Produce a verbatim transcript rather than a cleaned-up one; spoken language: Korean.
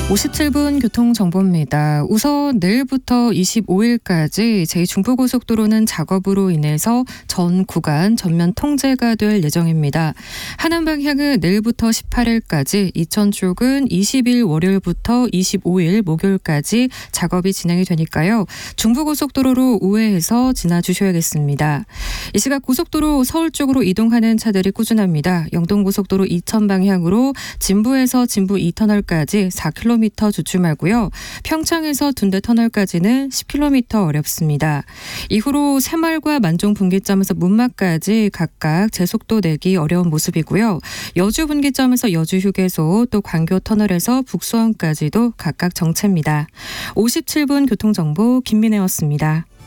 오십칠 분 교통정보입니다. 우선 내일부터 이십오일까지 제이 중부고속도로는 작업으로 인해서 전 구간 전면 통제가 될 예정입니다. 하남 방향은 내일부터 십팔일까지, 이천 쪽은 이십일 월요일부터 이십오일 목요일까지 작업이 진행이 되니까요. 중부고속도로로 우회해서 지나주셔야겠습니다. 이 시각 고속도로 서울 쪽으로 이동하는 차들이 꾸준합니다. 영동고속도로 이천 방향으로 진부에서 진부 이 터널까지 사 킬로미터 주춤하고요. 평창에서 둔대 터널까지는 십 킬로미터 어렵습니다. 이후로 새마을과 만종 분기점에서 문막까지 각각 제속도 내기 어려운 모습이고요. 여주 분기점에서 여주 휴게소, 또 광교 터널에서 북수원까지도 각각 정체입니다. 오십칠 분 교통정보 김민혜였습니다.